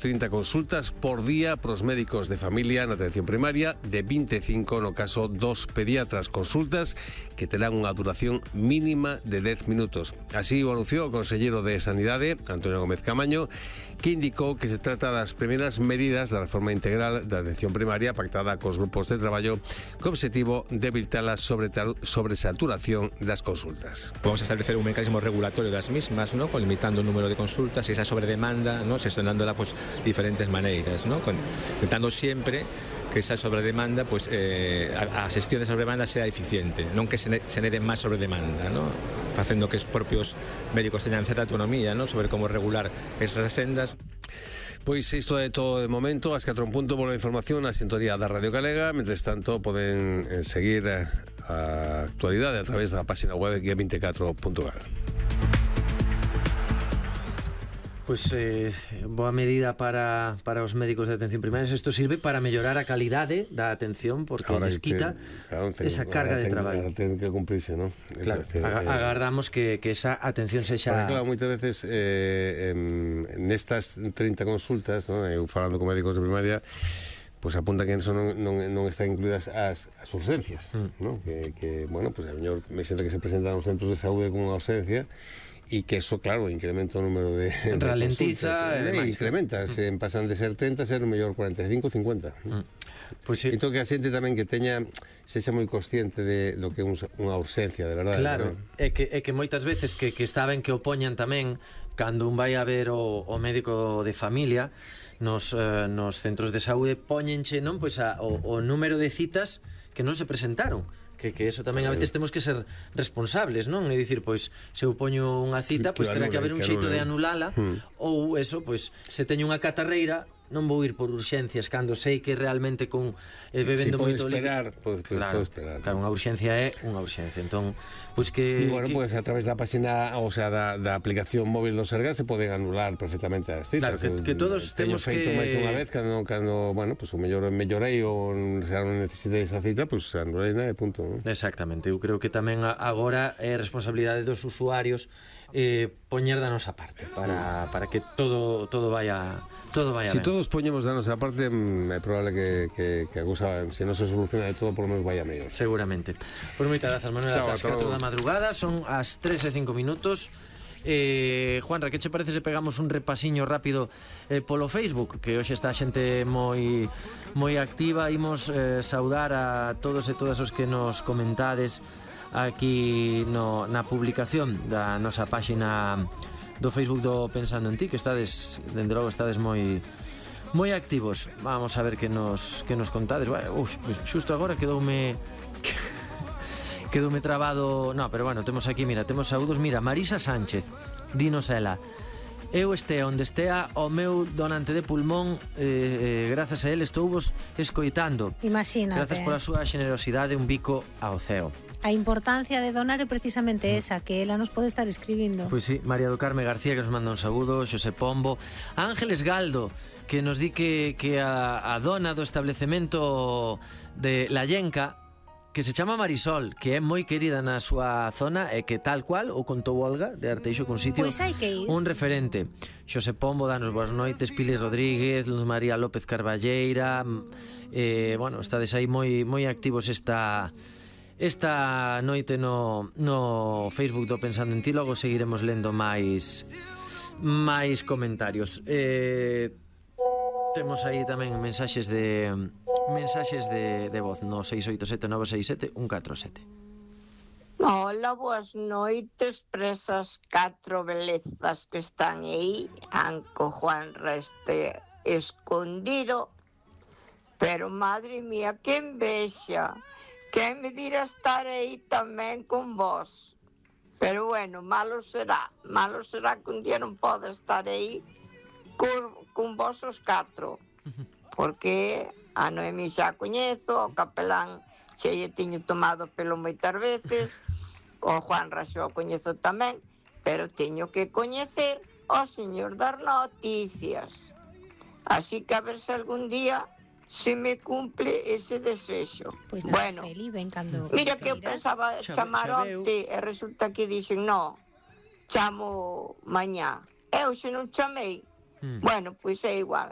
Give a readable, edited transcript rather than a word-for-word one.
30 consultas por día para os médicos de familia na atención primaria, de 25 no caso dos pediatras, consultas que terán unha duración mínima de 10 minutos. Así o anunciou o conselleiro de Sanidade, Antonio Gómez Camaño, que indicou que se trata das primeiras medidas da reforma integral da atención primaria pactada cos grupos de traballo co obxectivo de evitar a sobresaturación das consultas. Vamos a establecer un mecanismo regulatorio das mismas, ¿no? Con limitando o número de consultas e esa sobredemanda, ¿no? Gestionándola pues diferentes maneiras, ¿no? Intentando sempre que esa sobredemanda, pues a xestión de sobredemanda sea eficiente, non que se nede máis sobredemanda, ¿no? Facendo que os propios médicos teñan certa autonomía, ¿no? Sobre como regular esas sendas. Pois isto é todo de momento. As 4 en punto volve a información na sintonía da Radio Galega. Mentres tanto, poden seguir a actualidade a través da página web guía24.gal. Pois boa medida para os médicos de atención primaria. Isto sirve para mellorar a calidade da atención, porque les quita esa carga de traballo. Ten que cumprirse, non? Claro, agardamos que esa atención sexa... Porque, claro, moitas veces nestas 30 consultas, non? Eu falando con médicos de primaria, pois apunta que en eso non están incluídas as urgencias, non? Que, bueno, pois a mellor me xente que se presenta nos centros de saúde con unha urgencia, e que eso, claro, incrementa o número de ralentiza, incrementa, se pasan de ser 30 a ser o mellor 45, 50. Pois sí. Entón que a xente tamén que teña sexa moi consciente de do que é unha urgencia, de verdade. Claro, é que moitas veces que está ben que o poñan tamén cando un vai a ver o médico de familia nos centros de saúde, poñenche, non, pois o número de citas que non se presentaron. Que eso tamén a veces temos que ser responsables, non? É dicir, pois, se eu poño unha cita, pois terá que haber un xeito de anulala, ou eso, pois, se teño unha catarreira, non vou ir por urxencias cando sei que realmente con bebendo moito líquido. Pode esperar. Claro, unha urxencia é unha urxencia. Entón, pois que... E, bueno, pois a través da página, o sea, da aplicación móvil do Sergas se poden anular perfectamente as citas. Claro, que todos temos que... feito máis unha vez, cando bueno, pois o mellor mellorei ou se non necesitei esa cita, pois anulei e punto, non? Exactamente, eu creo que tamén agora é responsabilidade dos usuarios poñer da nosa parte para que todo vaya si ben. Todos poñemos da nosa parte, é probable que a cousa, se non se soluciona de todo, por lo menos vaya mellor. Seguramente. Pois moitas grazas, Manuel. Ás 4 da madrugada, son as 3:05. Juanra, que che parece se pegamos un repasiño rápido polo Facebook, que hoxe está a xente moi activa. Imos saudar a todos e todas os que nos comentades aquí na publicación da nosa páxina do Facebook do Pensando en Ti, que estades, dende logo, estades moi activos. Vamos a ver que nos contades. Pues xusto agora quedoume trabado. No, pero bueno, temos aquí, mira, temos saúdos. Mira, Marisa Sánchez, dinos ela: eu estea onde estea, o meu donante de pulmón, grazas a él estou vos escoitando. Imagínate. Grazas pola súa xenerosidade, un bico ao ceo. A importancia de donar é precisamente esa, que ela nos pode estar escribindo. Pois sí, María do Carme García, que nos manda un saúdo, Xosé Pombo, Ángeles Galdo, que nos di que a dona do establecemento de La Llenca, que se chama Marisol, que é moi querida na súa zona e que tal cual o contou Olga de Arteixo, con sitio pois hai que ir. Un referente. Xosé Pombo, danos boas noites. Pili Rodríguez, Luz María López Carballeira, bueno, estades aí moi activos esta noite no Facebook do Pensando en Ti. Logo seguiremos lendo máis comentarios. Temos aí tamén mensaxes de voz no 687-967-147. Hola, boas noites presas 4 belezas que están aí, anco Juan Reste escondido, pero madre mía, que envexa. Quen me dirá estar aí tamén con vos. Pero bueno, malo será que un día non poda estar aí con vos os 4. Porque a Noemí xa coñezo, o capelán xa lle tiño tomado pelo moitas veces, o Juan Raxo o coñezo tamén, pero teño que coñecer o señor das noticias. Así que a ver se algún día se me cumple ese desexo. Pois bueno, Feli, ven cando mira que eu pensaba chamar onte e resulta que dixen no, chamo mañá. Eu se non chamei, bueno, pois é igual.